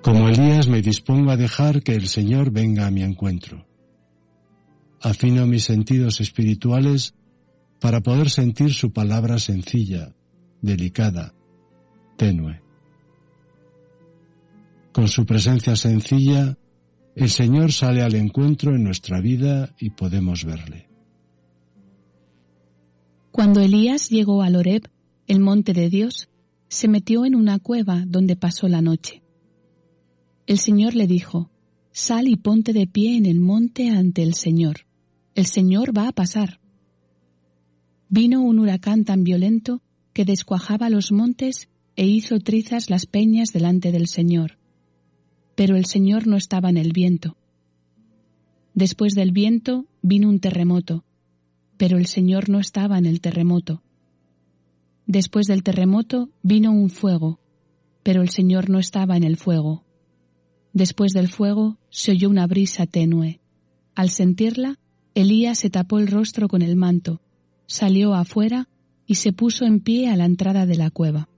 Como Elías me dispongo a dejar que el Señor venga a mi encuentro. Afino mis sentidos espirituales para poder sentir su palabra sencilla, delicada, tenue. Con su presencia sencilla, el Señor sale al encuentro en nuestra vida y podemos verle. Cuando Elías llegó al Horeb, el monte de Dios, se metió en una cueva donde pasó la noche. El Señor le dijo: «Sal y ponte de pie en el monte ante el Señor. El Señor va a pasar». Vino un huracán tan violento que descuajaba los montes e hizo trizas las peñas delante del Señor. Pero el Señor no estaba en el viento. Después del viento vino un terremoto, pero el Señor no estaba en el terremoto. Después del terremoto vino un fuego, pero el Señor no estaba en el fuego. Después del fuego se oyó una brisa tenue. Al sentirla, Elías se tapó el rostro con el manto, salió afuera y se puso en pie a la entrada de la cueva.